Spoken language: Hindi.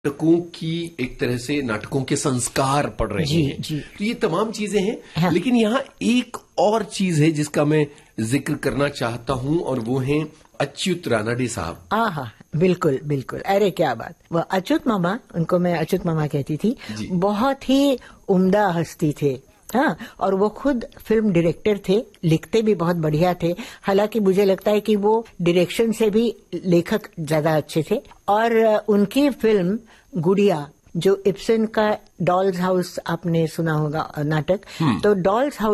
नाटकों की एक तरह से नाटकों के संस्कार पड़ रहे जी, हैं। जी। तो ये तमाम चीजें हैं। हाँ। लेकिन यहाँ एक और चीज है जिसका मैं जिक्र करना चाहता हूं और वो है अच्युत रानडे साहब। हाँ, बिल्कुल बिल्कुल। अरे क्या बात, वो अच्युत मामा, उनको मैं अच्युत मामा कहती थी, जी। बहुत ही उम्दा हस्ती थे। हाँ, और वो खुद फिल्म डायरेक्टर थे, लिखते भी बहुत बढ़िया थे। हालांकि मुझे लगता है कि वो डायरेक्शन से भी लेखक ज्यादा अच्छे थे। और उनकी फिल्म गुड़िया, जो इब्सन का डॉल्स हाउस, आपने सुना होगा नाटक, तो डॉल्स हाउस